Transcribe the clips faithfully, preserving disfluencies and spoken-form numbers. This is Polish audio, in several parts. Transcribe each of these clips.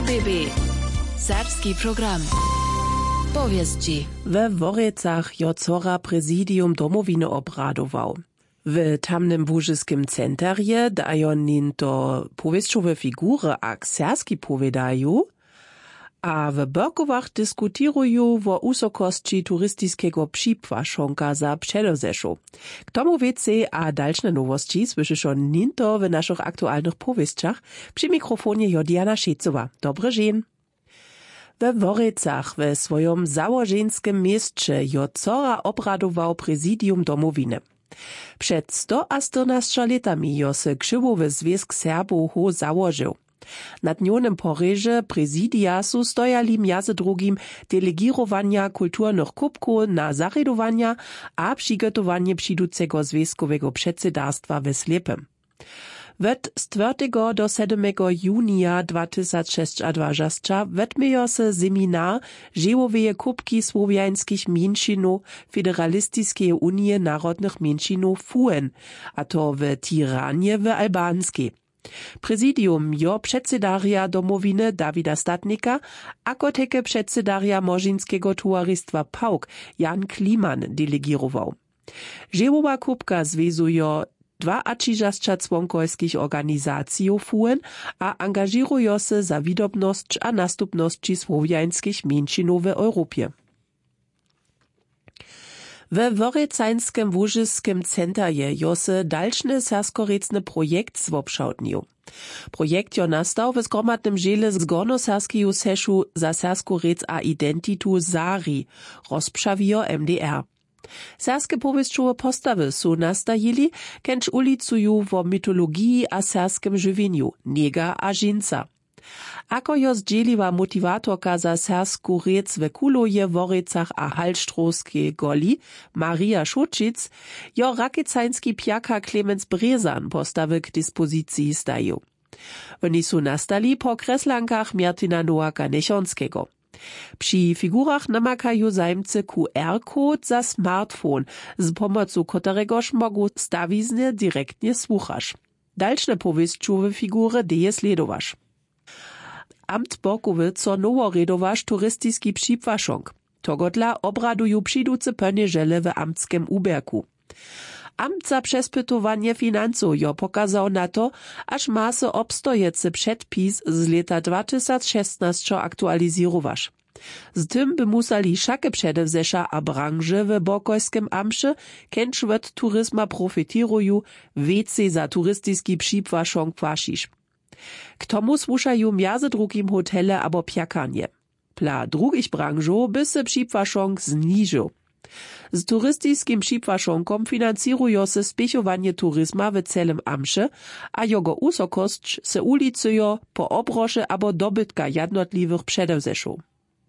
R B B. Serbski program. Powieści. We Worjecach jo cora prezidium domowiny obradował. W tamnym wóżyskim centarje dają nin to powieściowe figury ak serski powiedają, a w Berkowach dyskutirują o usokości turystyckiego przypłaszonka za Przedozeszu. K tomu więcej a dalsze nowości słyszyszą ninto w naszych aktualnych powieściach przy mikrofonie Jodiana Szejcowa. Dobry dzień. We Worjecach we swojom założenskim mieście jo cora obradował prezidium domowiny. Przed sto a czternastu latami jo se krzywowy Związk Serbów ho założył. Nad nionym poreże prezidia su stojali między drugim delegirowania kulturnych kubków na zaredowania a przygotowanie przyjducego związkowego przedsedarstwa we Slepem. Wet z czwartego do siódmego junia dwa tysiące dwadzieścia wetmiejo se seminar Dziełoweje kubki słowiańskich mięczynów Federalistycznej Unii Narodnych Mięczynów F U N, a to w Tiranie w Albanskiej. Prezidium jo przedsedaria domowiny Dawida Statnika, ako teke przedsedaria Morzynskiego Towarzystwa Pauk Jan Kliman delegirował. Dziełowa kubka związuje jo dwa a trzydzieści członkowskich organizacji F U N, a angażirują się za widobność a nastupności słowiańskich mięczynów w Europie. We Worjecańskim wóżyskim centarje jo se dalszny serskorecny projekt zwobszałdnił. Projekt jo nastał w zgromadnym dziele z Gornoserskiju Seszu za serskorecz a identitu Zari, rozprzawio M D R. Serskie powieściowe postawy su nastajili, kęcz ulicuju wo mitologii a serskim żywieniu, niega a żinca. Ako jo zdzieliła motivatorka za sersku rec w Kuloje, Worjecach a Halštrowskiej goli, Maria Šučic, jo rakecański pjaka Klemens Brezan postawy k dyspozycji stają. Oni su nastali po kreslankach Martina Nowaka Nechonskiego. Przy figurach namakają zajmcy Q R-kod za smartfon, z pomocą któregoż mogą stawizny direktnie słuchać. Dalsze powieściowe figury deje sledowasz. Amt Borkowico nowo redowasz turystycki przypłaszonk. Togodla obradują przyjduce pönieżele w amtskim uberku. Amt za przespytowanie finansów jo pokazał na to, aż ma se obstojecy przedpis z lata dwa tysiące szesnaście aktualizirować. Z tym by musali wszakie przedewzesza a branże w Borkojskim amsze, kęcz od turyzma profitirują, więcej za turystycki przypłaszonk płacisz. K tomu słuchają między drugim hotele abo pjakanie. Dla drugich branżów by se przypłaszonk zniżył. Z turystycznym przypłaszonkom financirują se spiechowanie turyzma w celym amsze, a jego usokość se ulicują po obrosze abo dobytka jednotliwych przedewzeszów.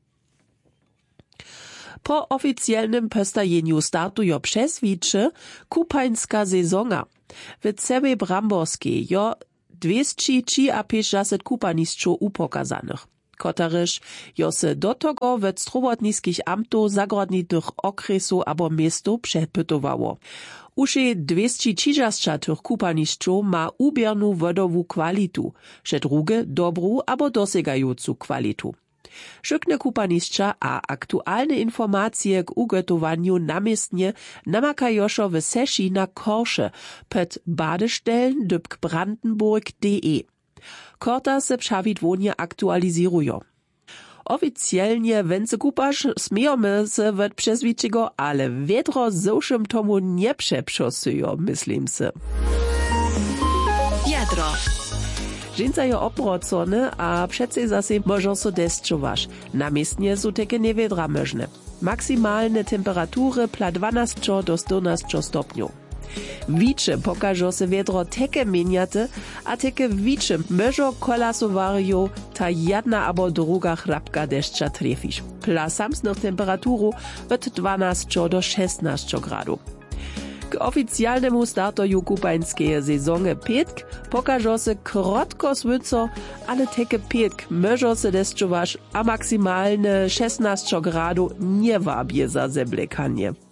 Po oficjalnym postajeniu startują przez wicze kupańska sezona. W całej Bramborskiej jo dwieście pięćdziesiąt kupaniszczów upokazanych. Kotaryż jo se do tego w strowotnickich amtów zagrodnitych okresów abo miastów przepytowało. Uże dwieście trzydzieści tych kupaniszczów ma ubierną wodową kwalitu, że drugie dobrą abo dosegającą kwalitu. Szykne kupaniszcza a aktualne informacje k ugotowaniu namiestnie namakajošo w Seši na Korsze pod badestellen dyb brandenburg kropka de. Korta se przawidłonie aktualizirują. Oficjalnie węce kupasz smijamy se wet przezwiczego, ale wiedro zoszym tomu nie przeprzosują, myslím se. Jadro. Dżinca jo obrocone, a přece zase možno so deszczowasz. Namiestnie su teke niewiedra możne. Maksymalne temperatury pla dwanaście do czternastu stopniów. Wicze pokażą se wiedro teke mieniate, a teke wicze możno kolasowariu ta jedna abo druga chrapka deszcza trefisz. Pla samsnych temperaturu od dwanaście do szesnastu gradów. K oficjalnemu startoju kupańskiej sezony piętk pokażą se krotko słyco, ale teke piętk możą se deszczować, a maksymalne szesnaście gradów nie wabie za zeblekanie.